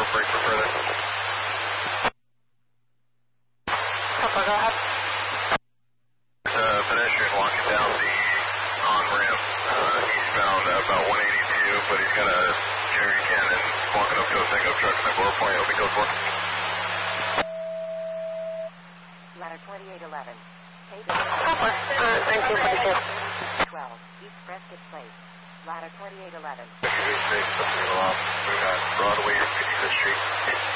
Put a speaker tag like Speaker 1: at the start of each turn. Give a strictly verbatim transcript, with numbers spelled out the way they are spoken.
Speaker 1: break for further.
Speaker 2: Papa, go ahead.
Speaker 1: There's a pedestrian walking down the on-ramp. Uh, eastbound uh, about one eighty-two, but he's got a jerry can and walking up to a pickup truck in the bore point. He'll be code four.
Speaker 2: Ladder twenty-eight eleven. Papa, uh, nineteen forty-two. twelve, East Prescott Place. Ladder twenty-eight eleven.
Speaker 1: fifty-three, something along. We've got Broadway and fifty-fifth Street.